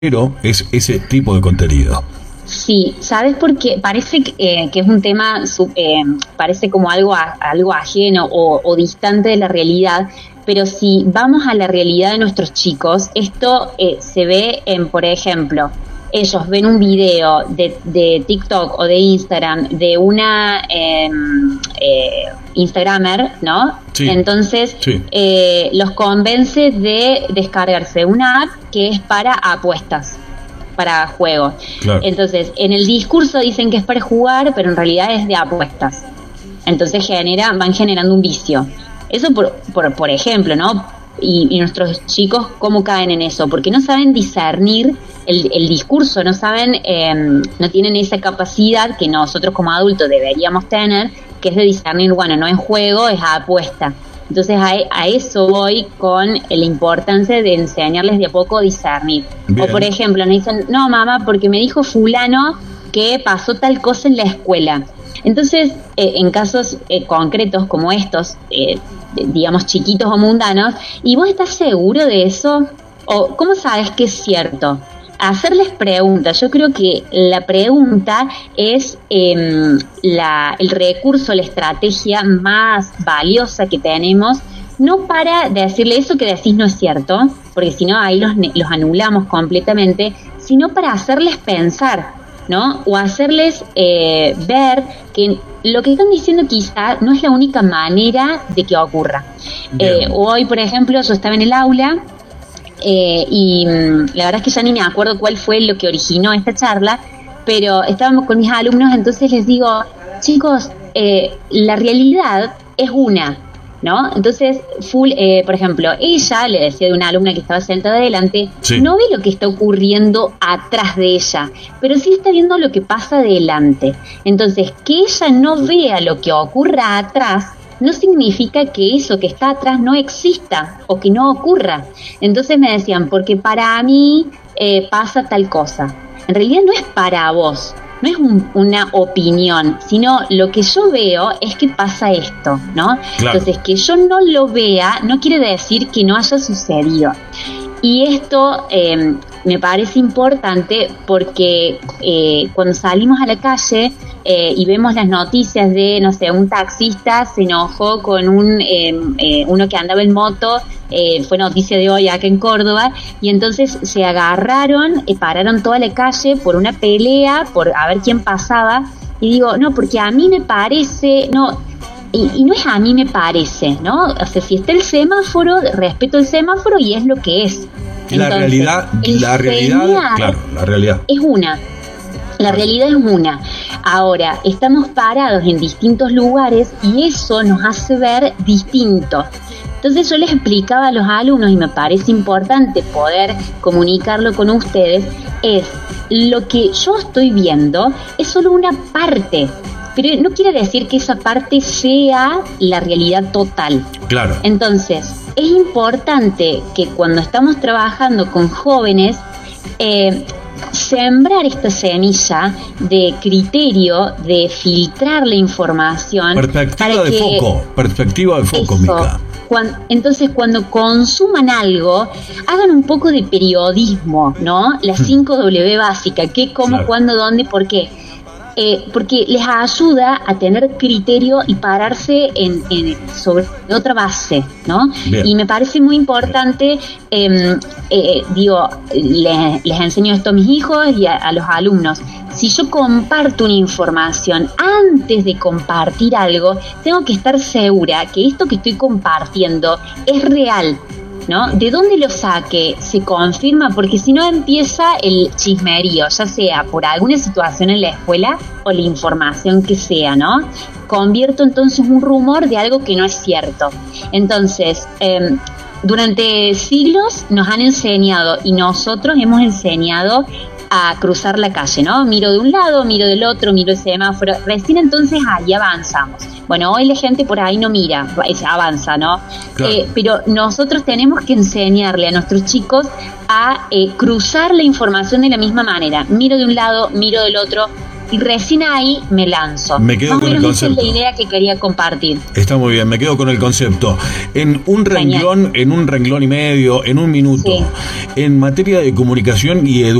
pero es ese tipo de contenido. Sí, ¿sabes por qué? Parece que es un tema, parece como algo ajeno o distante de la realidad, pero si vamos a la realidad de nuestros chicos, esto se ve en, por ejemplo, ellos ven un video de TikTok o de Instagram de una Instagramer, ¿no? Sí, Entonces sí. los convence de descargarse una app que es para apuestas, para juegos. Claro. Entonces, en el discurso dicen que es para jugar, pero en realidad es de apuestas. Entonces van generando un vicio. Eso por ejemplo, ¿no? Y nuestros chicos, ¿cómo caen en eso? Porque no saben discernir el discurso, no saben, no tienen esa capacidad que nosotros como adultos deberíamos tener, que es de discernir, bueno, no es juego, es apuesta. Entonces a eso voy con la importancia de enseñarles de a poco a discernir. Bien. O por ejemplo, nos dicen, no mamá, porque me dijo fulano que pasó tal cosa en la escuela. Entonces, en casos concretos como estos, digamos chiquitos o mundanos, ¿y vos estás seguro de eso? ¿O cómo sabes que es cierto? Hacerles preguntas. Yo creo que la pregunta es el recurso, la estrategia más valiosa que tenemos, no para decirle eso que decís no es cierto, porque si no ahí los anulamos completamente, sino para hacerles pensar, ¿no? O hacerles ver que lo que están diciendo quizá no es la única manera de que ocurra. Hoy, por ejemplo, yo estaba en el aula y la verdad es que ya ni me acuerdo cuál fue lo que originó esta charla, pero estábamos con mis alumnos, entonces les digo, chicos, la realidad es una, ¿no? Entonces, por ejemplo, ella le decía de una alumna que estaba sentada adelante, sí, no ve lo que está ocurriendo atrás de ella, pero sí está viendo lo que pasa adelante. Entonces, que ella no vea lo que ocurra atrás no significa que eso que está atrás no exista o que no ocurra. Entonces me decían, porque para mí pasa tal cosa. En realidad no es para vos, no es una opinión, sino lo que yo veo es que pasa esto, ¿no? Claro. Entonces, que yo no lo vea no quiere decir que no haya sucedido. Y esto me parece importante porque cuando salimos a la calle y vemos las noticias de, no sé, un taxista se enojó con uno que andaba en moto, fue noticia de hoy acá en Córdoba, y entonces se agarraron, pararon toda la calle por una pelea, por a ver quién pasaba, y digo, no, porque a mí me parece, no... Y no es a mí me parece, ¿no? O sea, si está el semáforo, respeto el semáforo y es lo que es. La realidad, claro, la realidad. Es una. La realidad es una. Ahora, estamos parados en distintos lugares y eso nos hace ver distinto. Entonces yo les explicaba a los alumnos, y me parece importante poder comunicarlo con ustedes, es lo que yo estoy viendo es solo una parte. Pero no quiere decir que esa parte sea la realidad total. Claro. Entonces, es importante que cuando estamos trabajando con jóvenes, sembrar esta semilla de criterio, de filtrar la información. Perspectiva de foco, Mica. Entonces, cuando consuman algo, hagan un poco de periodismo, ¿no? La 5W básica, qué, cómo, claro, cuándo, dónde, por qué. Porque les ayuda a tener criterio y pararse sobre otra base, ¿no? Bien. Y me parece muy importante, les enseño esto a mis hijos y a los alumnos. Si yo comparto una información, antes de compartir algo, tengo que estar segura que esto que estoy compartiendo es real, ¿no? ¿De dónde lo saque? Se confirma, porque si no empieza el chismerío, ya sea por alguna situación en la escuela o la información que sea, ¿no? Convierto entonces un rumor de algo que no es cierto. Entonces, durante siglos nos han enseñado y nosotros hemos enseñado a cruzar la calle, ¿no? Miro de un lado, miro del otro, miro el semáforo, recién entonces ahí avanzamos. Bueno, hoy la gente por ahí no mira, avanza, ¿no? Claro. Pero nosotros tenemos que enseñarle a nuestros chicos a cruzar la información de la misma manera. Miro de un lado, miro del otro, y recién ahí me lanzo. Me quedo con el concepto. Esa es la idea que quería compartir. Está muy bien, me quedo con el concepto. En un renglón y medio, en un minuto, en materia de comunicación y educación,